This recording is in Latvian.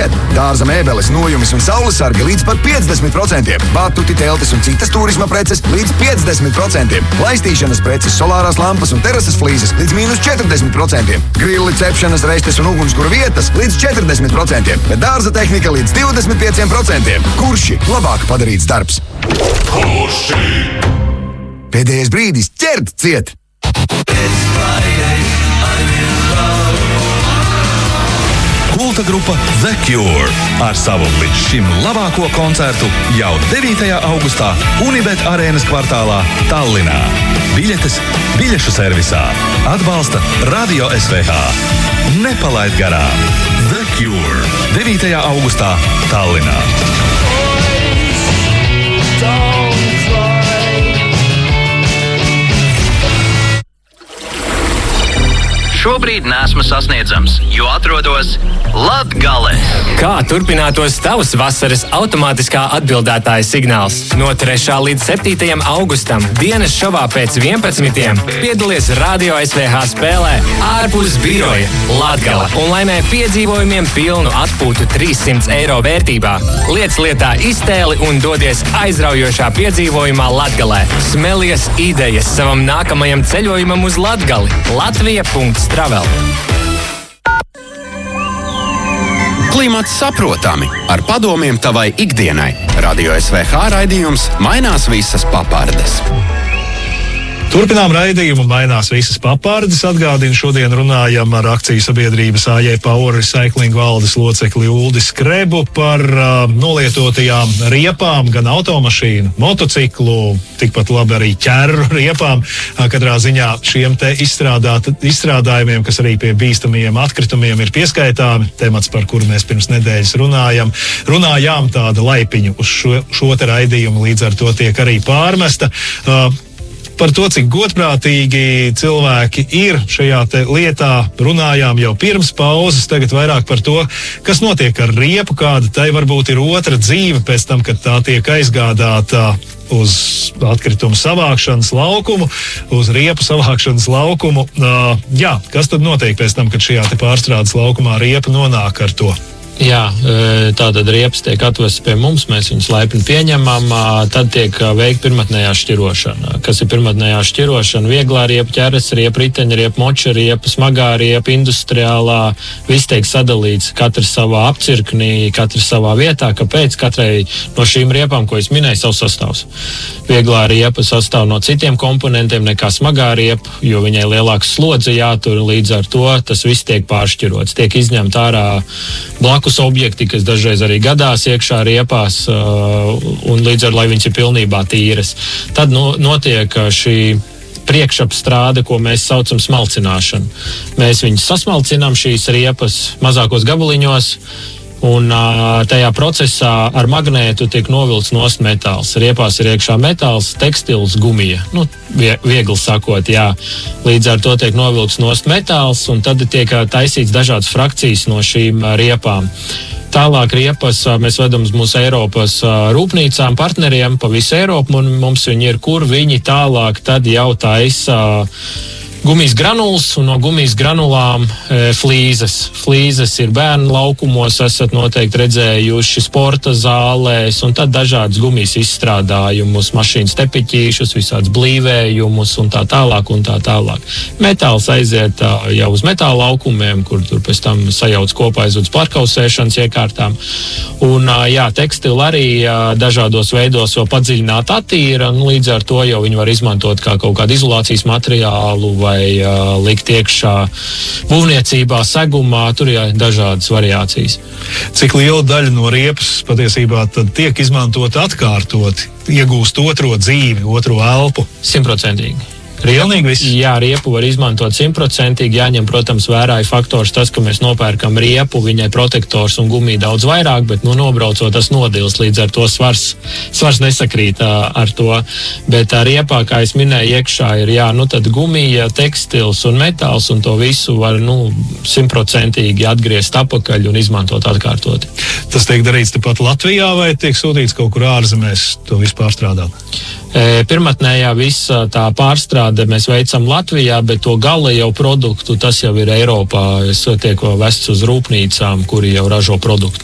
ciet. Dārza mēbeles, nojumis un saules sargi līdz pat 50%. Batuti, teltis un citas turisma preces līdz 50%. Laistīšanas preces, solārās lampas un terases flīzes līdz -40%. Grilli, cepšanas restes un ugunskura vietas līdz 40%. Bet dārza tehnika līdz 25%. Kurši labāk padarīts darbs? Pēdējais brīdis ķert ciet! Kulta grupa The Cure ar savu līdz šim labāko koncertu jau 9. augustā Unibet arēnas kvartālā Tallinā. Biļetes biļešu servisā. Atbalsta Radio SVH. Nepalaid garām. The Cure 9. augustā Tallinā. Šobrīd neesmu sasniedzams, jo atrodos Latgalē. Kā turpinātos tavs vasaras automātiskā atbildētāja signāls? No 3. līdz 7. augustam dienas šovā pēc 11. piedalies Radio SVH spēlē ārpus biroja Latgala un laimē piedzīvojumiem pilnu atpūtu 300 eiro vērtībā. Liec lietā iztēli un dodies aizraujošā piedzīvojumā Latgalē. Smelies idejas savam nākamajam ceļojumam uz Latgali. Latvija.travel. Klimats saprotami, ar padomiem tavai ikdienai. Radio SVH raidījums Mainās visas papardes. Turpinām raidījumu Mainās visas papardes. Atgādinu, šodien runājam ar akciju sabiedrības AJ Power Recycling valdes locekli Uldi Skrebu par nolietotajām riepām, gan automašīnu, motociklu, tikpat labi arī ķerru riepām. Katrā ziņā šiem te izstrādājumiem, kas arī pie bīstamajiem atkritumiem ir pieskaitāmi, temats, par kuru mēs pirms nedēļas runājām, tāda laipiņu uz šo te raidījumu līdz ar to tiek arī pārmesta. Par to, cik godprātīgi cilvēki ir šajā te lietā, runājām jau pirms pauzes, tagad vairāk par to, kas notiek ar riepu, kāda tai varbūt ir otra dzīve pēc tam, kad tā tiek aizgādāta uz atkritumu savākšanas laukumu, uz riepu savākšanas laukumu. Kas tad notiek pēc tam, kad šajā te pārstrādes laukumā riepa nonāk ar to? Jā, tātad riepas tiek atvestas pie mums, mēs viņus laipni pieņemam, tad tiek veikta pirmatnējā šķirošana. Kas ir pirmatnējā šķirošana? Vieglā riepa, ķeres riepa, riteņa riepa, moča riepa, smagā riepa, industriālā, viss tiek sadalīts, katrs savā apcirknī, katrs savā vietā, kāpēc katrai no šīm riepām, ko es minēju, savs sastāvs. Vieglā riepa sastāv no citiem komponentiem nekā smagā riepa, jo viņai lielāks slodze jātur, līdz ar to tas viss tiek pāršķirots, tiek izņemt ārā blakus objekti, kas dažreiz arī gadās iekšā riepās, un līdz ar, lai viņas ir pilnībā tīras. Tad notiek šī priekšapstrāde, ko mēs saucam smalcināšanu. Mēs viņus sasmalcinām, šīs riepas, mazākos gabaliņos, un tajā procesā ar magnētu tiek novilkts nost metāls. Riepās ir iekšā metāls, tekstils, gumija. Viegli sakot, jā. Līdz ar to tiek novilkts nost metāls, un tad tiek taisīts dažādas frakcijas no šīm riepām. Tālāk riepas mēs vedam uz mūsu Eiropas rūpnīcām, partneriem pa visu Eiropu, un mums viņi ir, kur viņi tālāk tad jau taisa gumijas granulas, un no gumijas granulām flīzes. Flīzes ir bērnu laukumos, esat noteikti redzējuši, sporta zālēs, un tad dažādas gumijas izstrādājumus, mašīnas tepiķīšus, visāds blīvējumus un tā tālāk un tā tālāk. Metāls aiziet jau uz metāla laukumiem, kur tur pēc tam sajauc kopā aiz uz pārkausēšanas iekārtām. Un tekstili arī dažādos veidos vēl padziļināt attīra, un līdz ar to jau viņi var izmantot kā kaut kādu izolācijas materiālu vai likt iekšā būvniecībā, segumā, tur ir dažādas variācijas. Cik liela daļa no riepas patiesībā tad tiek izmantot atkārtot, iegūst otro dzīvi, otro elpu? 100%. Pilnīgi viss? Jā, riepu var izmantot 100%. Jāņem, protams, vērā faktors tas, ka mēs nopērkam riepu, viņai protektors un gumija daudz vairāk, bet nobraucot tas nodils, līdz ar to svars nesakrīt ar to. Bet riepā, kā es minēju, iekšā ir tad gumija, tekstils un metāls, un to visu var 100% atgriezt atpakaļ un izmantot atkārtoti. Tas tiek darīts tepat Latvijā vai tiek sūtīts kaut kur ārzemēs to visu pārstrādāt? Pirmatnējā visa tā pārstrāde mēs veicam Latvijā, bet to gala jau produktu, tas jau ir Eiropā. Es tiek vests uz rūpnīcām, kuri jau ražo produktu.